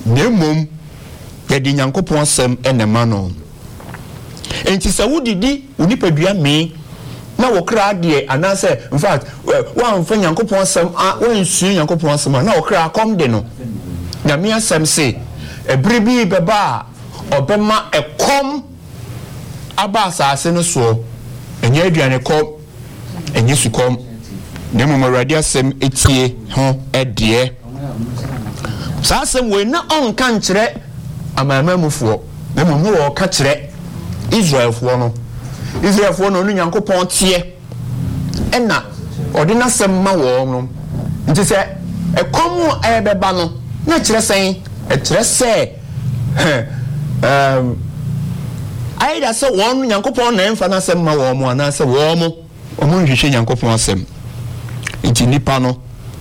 nemom ye di Nyankopon asem enema no enti se wodidi onipadua me na wokra de anase in fact wan fa Nyankopon asem wan su Nyankopon asem na wokra kom de no nyame asem se ebribi beba obema ekom aba asase no so enye aduane kom enye su kom nemom awurade asem etie ho ede sa asem we na onka nkyere amamamufo nemom no wo ka kyere Israelfo no no Nyankopon tie ena odi na sem ma wo no nti se ekomu ebeba no na kyere sen kyere se aida se won Nyankopon na emfa na sem ma wo mo ana se wo mo omo nhwehwe Nyankopon asem nti nipa no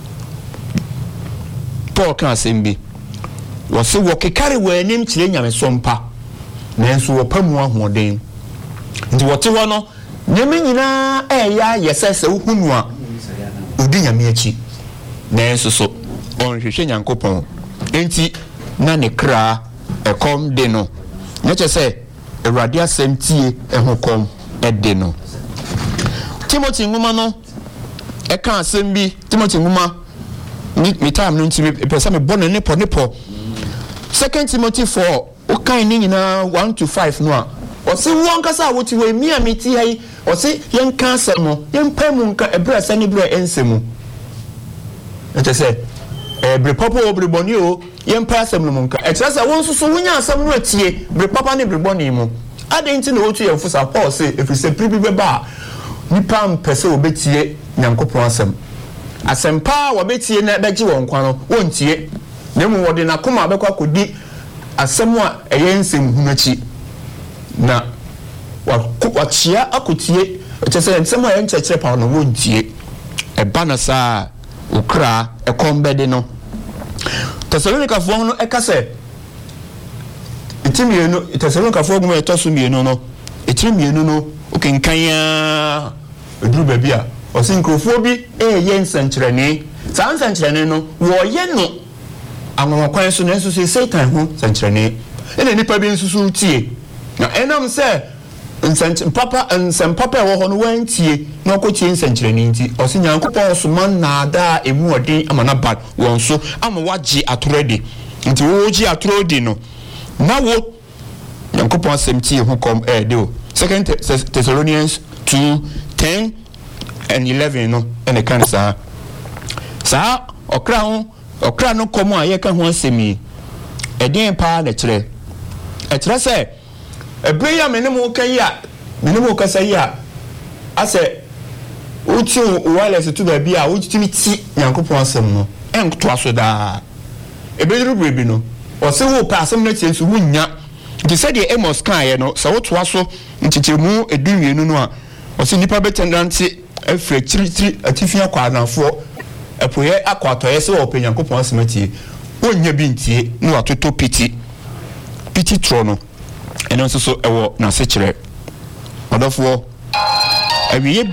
Paul kan asem bi wo se wo kekare wo anim kyere nyame sompa nanso wo pamu ahoden nti wote ho no nyame nyina eya yesese uhunu a odi nyame achi nanso so onhwehwe Nyankopon enti na ne kra ekom de no nyeche se Awurade asem tie ehokom ede no Timothy nguma no eka asem bi Timothy nguma mi time no ntimi pesa me bone nepo 2 Timothy 4 okan ni nyina 1 to 5 no a osi won kasa woti we mi amiti hai osi yen ka asem no yen pamu nka ebra sani bra ensemu ete se bre papa obre boni o yen pa asem no nka etre se won susu wunya asem no atie bre papa ne bre boni mu adenti na otu yen fusa Paul se efise pribi beba nipa mpese obetie Nyankopon asem pa wobetie na beji won kwa no wontie nemu wode na koma bekwa kodi asem a eyensem hunachi na wachia akotie echese nsem a yenchekere pa no wontie eba na saa ukra ekombede no Thessalonica fo no ekase itimienu Thessalonica fo gumo etoso mienu no itimienu no okenkanya eduru babia osinkrofo bi yensenkyerene saa nsenkyerene no wo ye no anwakwan so na nsusu Satan ho senkyerene ene nipa bi nsusu tie na enam se nsempapa wo ho no wantie na okotie nsenkyerene nti osi Nyankopon so man na ada emu odin amana bad won so ama wagye atoredi nti wo gye atoredi no na wo Nyankopon asem tie ho kom de o 2 Thessalonians 2:10 and 11 no ene kan sa okra no komo a ye ka ho asemi edin pa na kire etre se ebreya menemu kan ya menemu ka sai ya ase uchi wireless to ba bia uchi ti Nyankopon asem no ento aso da ebeduru brebi no o se wo pa asem na tie so wunya nti se de Amos kan ye no se wo to aso ntichemu edunwienu no a o se nipa betendanti efre chiri atifia kwa anafo epoye akwatoye se wo pe Nyankopon asematie wonya bi ntie no watoto piti tro no eno nso so ewo na se kire odofo awiye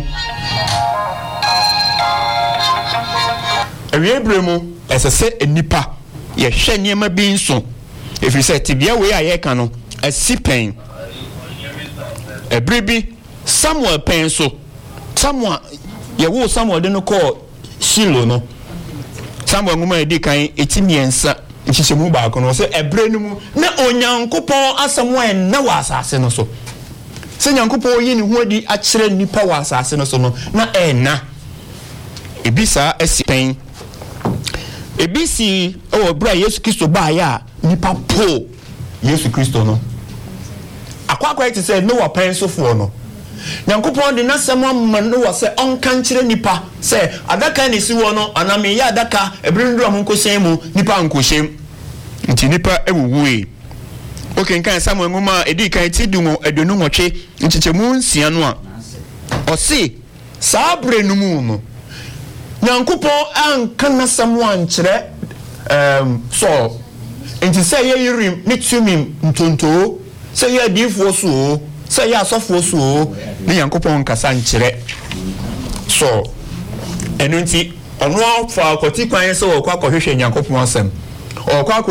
bremu esese enipa ye hwe niema bi nso efrise tibia we aye ka no asipen ebribi Samuel pen so Samuel ye wo Samuel de no call Shilo no Samuel nguma edi kan etimiensa nchichemu ba ko no se ebre no mu na Onyankopon asamwa na wa asase no so se Nyankopon yi ni ho adi a kire nipa wa asase no so no na na ebisa asipen ebisi o bra Yesu Kristo ba ya nipa po Yesu Kristo no akwa iti se no wa pen so fo no Nyankopon de nasem amano wo se onka nkire nipa se adaka ni si wo no aname ya adaka ebrindu amunkosen mu nipa ankosem nti nipa ewuwe okenkan Samuel ngoma edi kan tidumo edonu nwotwe nchichemu nsia no a osi sabre no mu no Nyankopon anka nasem wankire so nti se ye yirim ni tumim ntonto se ye difo so se ya asofo so ni Nyankopon kasa nkire so enu nti onu afa akoti kwan se wo kwa kohwehwe Nyankopon asem o kwa